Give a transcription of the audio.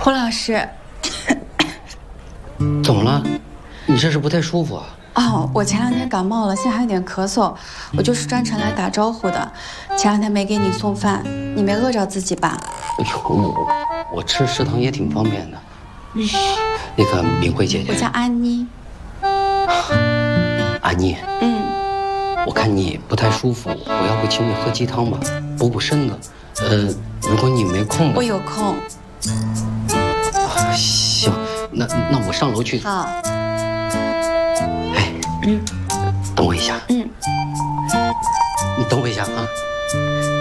胡老师， 怎么了？你这是不太舒服啊？ 哦，我前2天感冒了，现在还有点咳嗽，我就是专程来打招呼的。前2天没给你送饭，你没饿着自己吧？ 哎呦，我吃食堂也挺方便的。那个敏慧姐姐， 我叫安妮。 安妮，我看你不太舒服，我要不请你喝鸡汤吧，补补身子。如果你没空的， 我有空。 行，那我上楼去。 好。 哎，等我一下。你等我一下啊。